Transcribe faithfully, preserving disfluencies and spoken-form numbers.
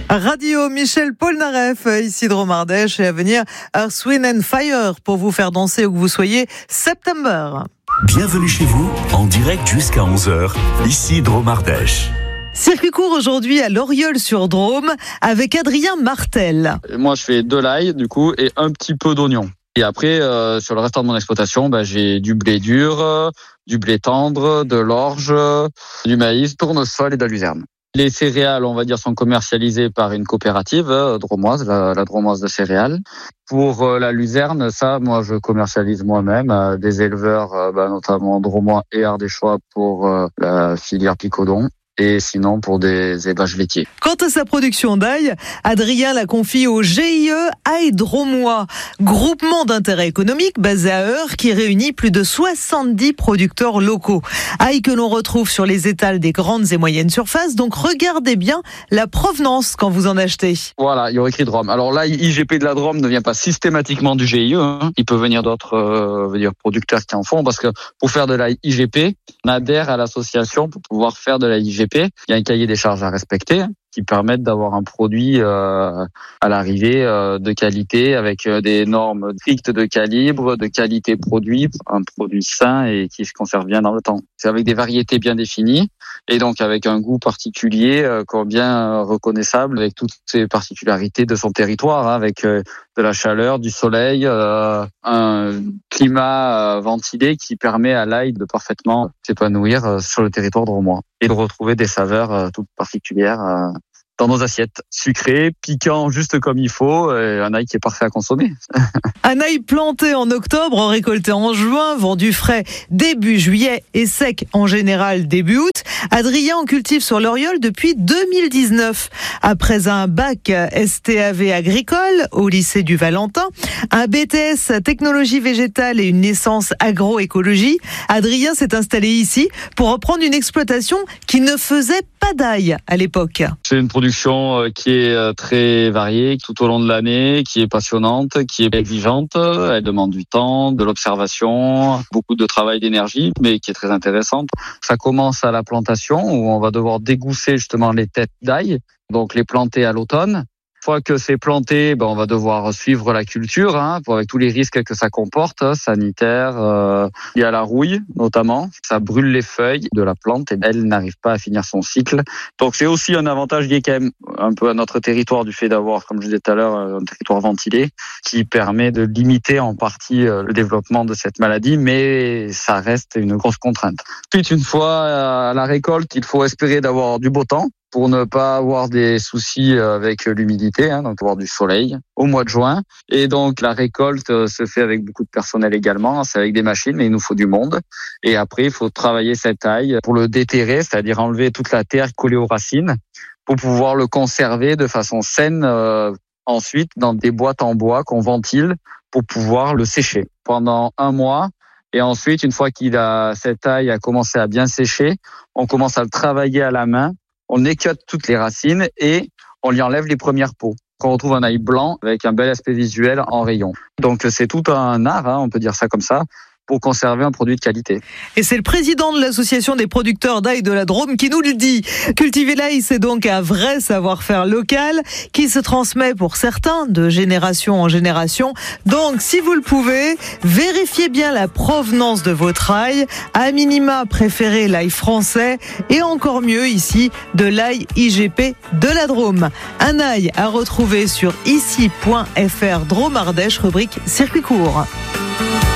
Radio Michel Polnareff, ici Drôme Ardèche, et à venir Earth, Wind and Fire pour vous faire danser où que vous soyez, September. Bienvenue chez vous, en direct jusqu'à onze heures, ici Drôme Ardèche. Circuit court aujourd'hui à Loriol-sur-Drôme avec Adrien Martel. Moi, je fais de l'ail, du coup, et un petit peu d'oignon. Et après, euh, sur le restant de mon exploitation, bah, j'ai du blé dur, euh, du blé tendre, de l'orge, euh, du maïs, tournesol et de la luzerne. Les céréales, on va dire, sont commercialisées par une coopérative euh, dromoise, la, la dromoise de céréales. Pour euh, la luzerne, ça, moi, je commercialise moi-même, euh, des éleveurs, euh, bah, notamment dromois et ardéchois pour euh, la filière Picodon. Et sinon pour des élevages laitiers. Quant à sa production d'ail, Adrien la confie au G I E Ail Dromois, groupement d'intérêt économique basé à Eure qui réunit plus de soixante-dix producteurs locaux. Ail que l'on retrouve sur les étals des grandes et moyennes surfaces, donc regardez bien la provenance quand vous en achetez. Voilà, il y aura écrit Drôme. Alors là, I G P de la Drôme ne vient pas systématiquement du G I E, hein. Il peut venir d'autres euh, veut dire producteurs qui en font, parce que pour faire de la I G P, on adhère à l'association pour pouvoir faire de la I G P. Il y a un cahier des charges à respecter qui permettent d'avoir un produit euh, à l'arrivée euh, de qualité avec euh, des normes strictes de calibre, de qualité produit, un produit sain et qui se conserve bien dans le temps. C'est avec des variétés bien définies et donc avec un goût particulier, euh, bien reconnaissable avec toutes ces particularités de son territoire, hein, avec euh, de la chaleur, du soleil, euh, un climat euh, ventilé qui permet à l'ail de parfaitement s'épanouir euh, sur le territoire drômois et de retrouver des saveurs euh, toutes particulières euh, dans nos assiettes. Sucré, piquant juste comme il faut, et un ail qui est parfait à consommer. Un ail planté en octobre, récolté en juin, vendu frais début juillet et sec en général début août. Adrien en cultive sur Loriol depuis deux mille dix-neuf. Après un bac S T A V agricole au lycée du Valentin, un B T S technologie végétale et une licence agroécologie, Adrien s'est installé ici pour reprendre une exploitation qui ne faisait pas d'ail à l'époque. C'est une production qui est très variée tout au long de l'année, qui est passionnante, qui est exigeante. Elle demande du temps, de l'observation, beaucoup de travail d'énergie, mais qui est très intéressante. Ça commence à la plantation où on va devoir dégousser justement les têtes d'ail, donc les planter à l'automne. Une fois que c'est planté, ben on va devoir suivre la culture, hein, avec tous les risques que ça comporte, sanitaires, euh, liés à la rouille notamment. Ça brûle les feuilles de la plante et elle n'arrive pas à finir son cycle. Donc c'est aussi un avantage lié quand même un peu à notre territoire du fait d'avoir, comme je disais tout à l'heure, un territoire ventilé qui permet de limiter en partie le développement de cette maladie, mais ça reste une grosse contrainte. Ensuite, une fois à la récolte, il faut espérer d'avoir du beau temps pour ne pas avoir des soucis avec l'humidité, hein, donc avoir du soleil au mois de juin. Et donc la récolte se fait avec beaucoup de personnel également, c'est avec des machines, mais il nous faut du monde. Et après, il faut travailler cet ail pour le déterrer, c'est-à-dire enlever toute la terre collée aux racines, pour pouvoir le conserver de façon saine euh, ensuite dans des boîtes en bois qu'on ventile pour pouvoir le sécher pendant un mois. Et ensuite, une fois qu'il a cet ail a commencé à bien sécher, on commence à le travailler à la main. On équiote toutes les racines et on lui enlève les premières peaux. On retrouve un ail blanc avec un bel aspect visuel en rayon. Donc c'est tout un art, hein, on peut dire ça comme ça, pour conserver un produit de qualité. Et c'est le président de l'association des producteurs d'ail de la Drôme qui nous le dit. Cultiver l'ail, c'est donc un vrai savoir-faire local qui se transmet pour certains de génération en génération. Donc, si vous le pouvez, vérifiez bien la provenance de votre ail. À minima, préférez l'ail français et encore mieux ici, de l'ail I G P de la Drôme. Un ail à retrouver sur ici point f r Drôme Ardèche, rubrique circuit court.